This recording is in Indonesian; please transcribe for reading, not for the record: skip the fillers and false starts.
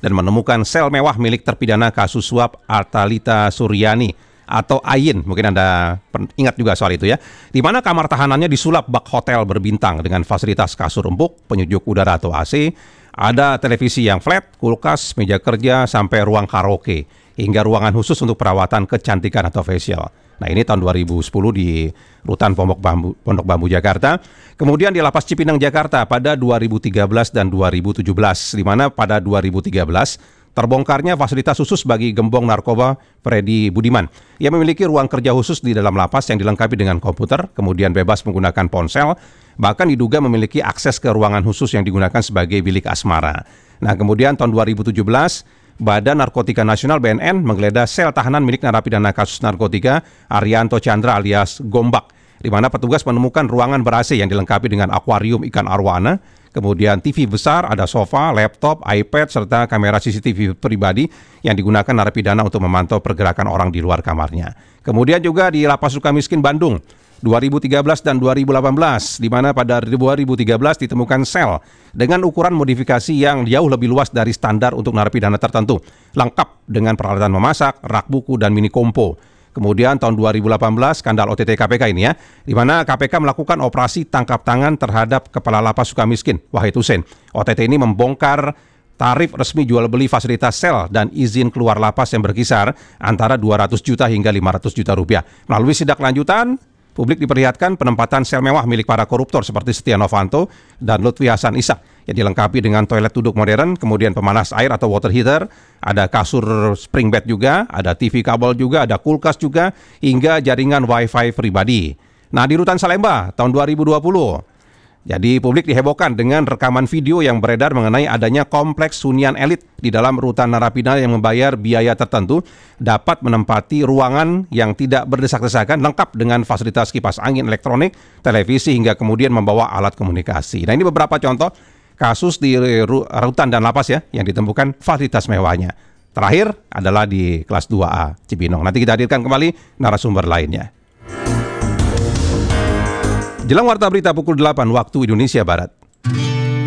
dan menemukan sel mewah milik terpidana kasus suap Artalita Suryani atau Ayin. Mungkin Anda ingat juga soal itu ya. Di mana kamar tahanannya disulap bak hotel berbintang dengan fasilitas kasur empuk, penyejuk udara atau AC, ada televisi yang flat, kulkas, meja kerja, sampai ruang karaoke, hingga ruangan khusus untuk perawatan kecantikan atau facial. Nah, ini tahun 2010 di Rutan Pondok Bambu Jakarta. Kemudian di Lapas Cipinang Jakarta pada 2013 dan 2017, di mana pada 2013 terbongkarnya fasilitas khusus bagi gembong narkoba Freddy Budiman. Ia memiliki ruang kerja khusus di dalam lapas yang dilengkapi dengan komputer, kemudian bebas menggunakan ponsel, bahkan diduga memiliki akses ke ruangan khusus yang digunakan sebagai bilik asmara. Nah, kemudian tahun 2017, Badan Narkotika Nasional BNN menggeledah sel tahanan milik narapidana kasus narkotika Arianto Chandra alias Gombak, di mana petugas menemukan ruangan ber-AC yang dilengkapi dengan akuarium ikan arwana, kemudian TV besar, ada sofa, laptop, iPad, serta kamera CCTV pribadi yang digunakan narapidana untuk memantau pergerakan orang di luar kamarnya. Kemudian juga di Lapas Sukamiskin Bandung, 2013 dan 2018, di mana pada 2013 ditemukan sel dengan ukuran modifikasi yang jauh lebih luas dari standar untuk narapidana tertentu, lengkap dengan peralatan memasak, rak buku, dan mini kompo. Kemudian tahun 2018, skandal OTT KPK ini ya, di mana KPK melakukan operasi tangkap tangan terhadap Kepala Lapas Sukamiskin, Wahid Hussein. OTT ini membongkar tarif resmi jual beli fasilitas sel dan izin keluar lapas yang berkisar antara 200 juta hingga 500 juta rupiah. Melalui sidak lanjutan, publik diperlihatkan penempatan sel mewah milik para koruptor seperti Setia Novanto dan Lutfi Hasan Ishak yang dilengkapi dengan toilet duduk modern, kemudian pemanas air atau water heater, ada kasur spring bed juga, ada TV kabel juga, ada kulkas juga, hingga jaringan wifi pribadi. Nah, di Rutan Salemba tahun 2020, jadi publik dihebohkan dengan rekaman video yang beredar mengenai adanya kompleks hunian elit di dalam rutan narapidana yang membayar biaya tertentu dapat menempati ruangan yang tidak berdesak-desakan, lengkap dengan fasilitas kipas angin, elektronik, televisi, hingga kemudian membawa alat komunikasi. Nah, ini beberapa contoh kasus di rutan dan lapas ya yang ditemukan fasilitas mewahnya. Terakhir adalah di kelas 2A Cibinong. Nanti kita hadirkan kembali narasumber lainnya. Jelang warta berita pukul 8 waktu Indonesia Barat.